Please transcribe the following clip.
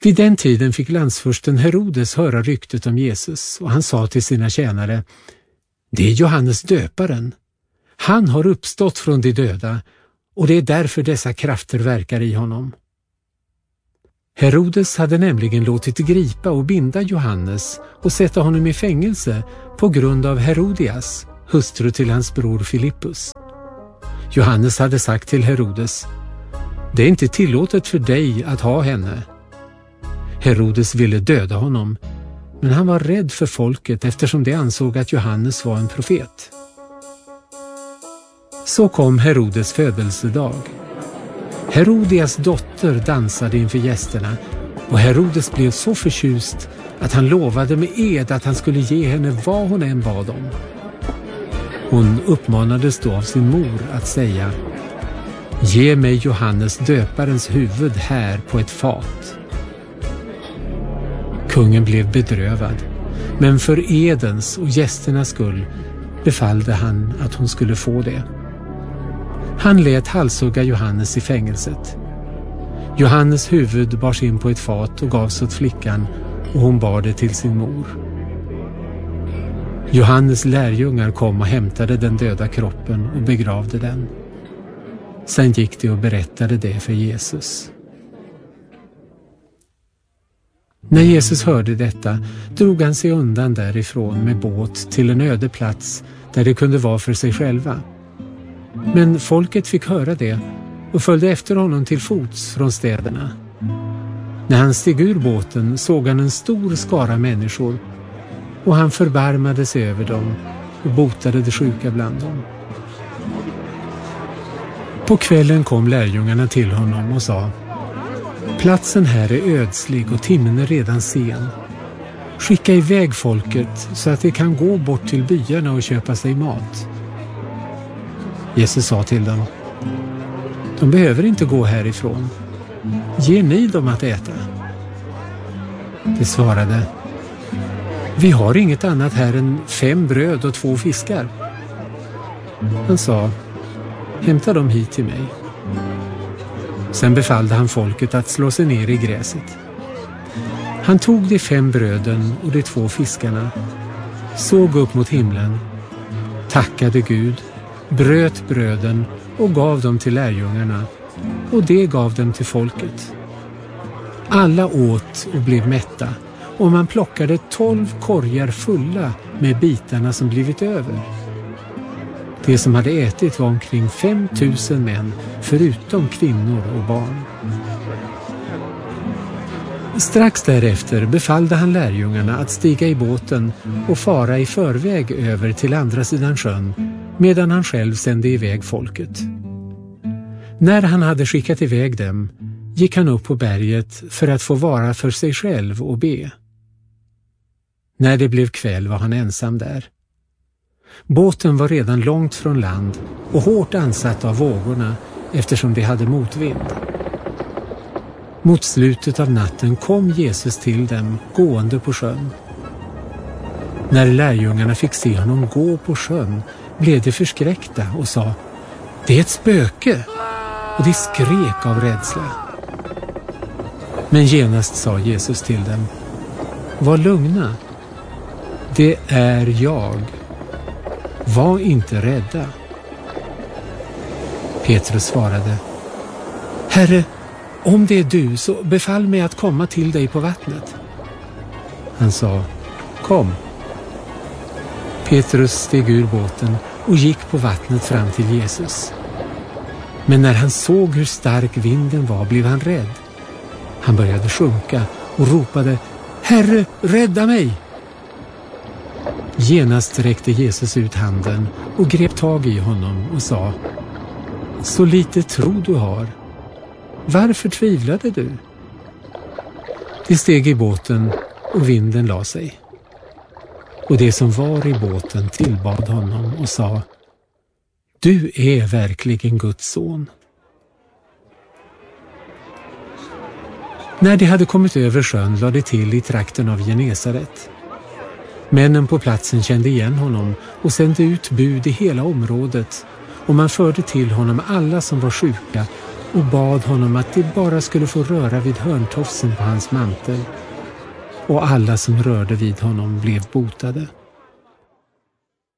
Vid den tiden fick landsfursten Herodes höra ryktet om Jesus och han sa till sina tjänare: Det är Johannes döparen. Han har uppstått från de döda och det är därför dessa krafter verkar i honom. Herodes hade nämligen låtit gripa och binda Johannes och sätta honom i fängelse på grund av Herodias, hustru till hans bror Filippus. Johannes hade sagt till Herodes: Det är inte tillåtet för dig att ha henne. Herodes ville döda honom, men han var rädd för folket eftersom de ansåg att Johannes var en profet. Så kom Herodes födelsedag. Herodias dotter dansade inför gästerna och Herodes blev så förtjust att han lovade med ed att han skulle ge henne vad hon än bad om. Hon uppmanades då av sin mor att säga: Ge mig Johannes döparens huvud här på ett fat. Kungen blev bedrövad, men för edens och gästernas skull befallde han att hon skulle få det. Han lät halshugga Johannes i fängelset. Johannes huvud bars in på ett fat och gavs åt flickan och hon bar det till sin mor. Johannes lärjungar kom och hämtade den döda kroppen och begravde den. Sen gick de och berättade det för Jesus. När Jesus hörde detta drog han sig undan därifrån med båt till en öde plats där det kunde vara för sig själva. Men folket fick höra det och följde efter honom till fots från städerna. När han steg ur båten såg han en stor skara människor och han förbarmade sig över dem och botade de sjuka bland dem. På kvällen kom lärjungarna till honom och sa: Platsen här är ödslig och timmen är redan sen. Skicka iväg folket så att de kan gå bort till byarna och köpa sig mat. Jesus sa till dem: De behöver inte gå härifrån. Ge ni dem att äta? De svarade: Vi har inget annat här än 5 bröd och 2 fiskar. Han sa: Hämta dem hit till mig. Sen befallde han folket att slå sig ner i gräset. Han tog de 5 bröden och de 2 fiskarna, såg upp mot himlen, tackade Gud, bröt bröden och gav dem till lärjungarna, och det gav dem till folket. Alla åt och blev mätta, och man plockade 12 korgar fulla med bitarna som blivit över. Det som hade ätit var omkring 5 000 män, förutom kvinnor och barn. Strax därefter befallde han lärjungarna att stiga i båten och fara i förväg över till andra sidan sjön, medan han själv sände iväg folket. När han hade skickat iväg dem gick han upp på berget för att få vara för sig själv och be. När det blev kväll var han ensam där. Båten var redan långt från land och hårt ansatt av vågorna eftersom de hade motvind. Mot slutet av natten kom Jesus till dem gående på sjön. När lärjungarna fick se honom gå på sjön blev de förskräckta och sa: Det är ett spöke! Och de skrek av rädsla. Men genast sa Jesus till dem: Var lugna, det är jag. Var inte rädda. Petrus svarade: Herre, om det är du så befall mig att komma till dig på vattnet. Han sa: Kom. Petrus steg ur båten och gick på vattnet fram till Jesus. Men när han såg hur stark vinden var blev han rädd. Han började sjunka och ropade: Herre, rädda mig! Genast räckte Jesus ut handen och grep tag i honom och sa: Så lite tro du har. Varför tvivlade du? De steg i båten och vinden la sig. Och det som var i båten tillbad honom och sa: Du är verkligen Guds son. När de hade kommit över sjön lade de till i trakten av Genesaret. Männen på platsen kände igen honom och sände ut bud i hela området, och man förde till honom alla som var sjuka och bad honom att de bara skulle få röra vid hörntofsen på hans mantel. Och alla som rörde vid honom blev botade.